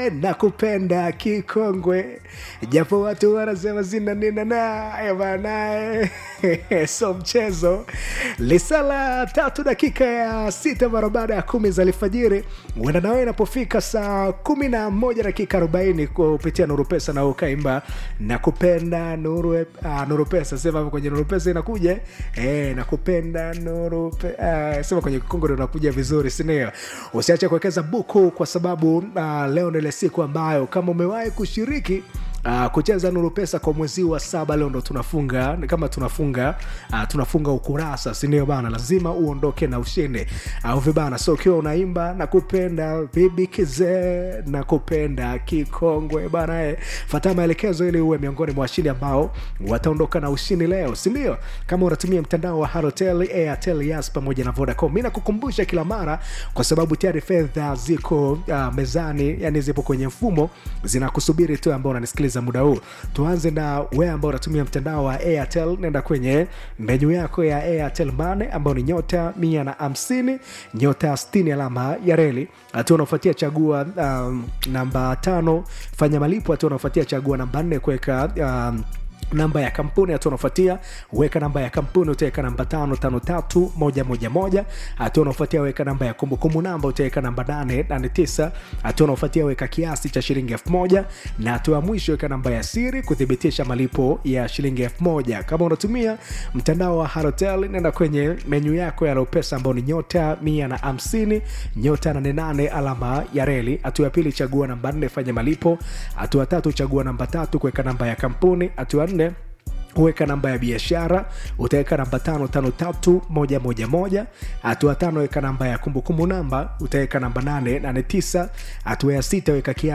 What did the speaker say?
nakupenda kikongwe, japo watu wanasema sina nina naye banae. So mchezo lisala 3 dakika ya 6 mara baada ya 10 za alfajiri. Wenda nawe inapofika saa 11 dakika 40 kupitia Nuru Pesa na ukaimba nakupenda Nuru Pesa. Sema hapo kwenye Nuru Pesa inakuja nakupenda Nuru Pesa. Sema kwenye Kongo ndio inakuja vizuri, si ndio? Usiache kuwekeza buku kwa sababu leo ndio ile siku ambayo kama umewahi kushiriki kucheza Nuru Pesa kwa mwezi wa 7, leo ndo tunafunga. Kama tunafunga ukurasa, si ndio bana? Lazima uondoke na ushinde au vibana. So ukiwa unaimba nakupenda bibi kize, nakupenda kikongwe bana, fuata maelekezo ili uwe miongoni mwa washindi ambao wataondoka na ushindi leo, si ndio? Kama unatumia mtandao wa Halotel, Airtel, Yas pamoja na Vodacom, mimi nakukumbusha kila mara kwa sababu tayari fedha ziko mezani, yani zipo kwenye mfumo zinakusubiri tu ambao unanisikiliza muda huu. Tuanze na wewe ambao unatumia mtandao wa Airtel. Nenda kwenye menu yako ya Airtel Money ambao ni nyota 150 nyota 60 alama ya reli. Hatua unafuatia chagua namba 5 fanya malipo. Hatua unafuatia chagua namba 4 kuweka namba ya kampuni. Hatua unafuatia weka namba ya kampuni, utaweka namba 553111. Hatua unafuatia weka namba ya kumbukumbu namba, utaweka namba 889. Hatua unafuatia weka kiasi cha shilingi 1000 na hatua mwisho weka namba ya siri kudhibitisha malipo ya shilingi 1000. Kama unatumia mtandao wa Halotel, nenda kwenye menu yako ya Pesa ambao ni nyota 150 nyota 88 alama ya reli. Hatua ya pili chagua namba 4 fanya malipo. Hatua ya tatu chagua namba 3 kuweka namba ya kampuni. Hatua 4 weka namba ya biashara, utaweka namba 553111. Hatua 5 weka namba ya kumbukumbu namba, utaweka namba 889. Hatua ya 6 weka kiasi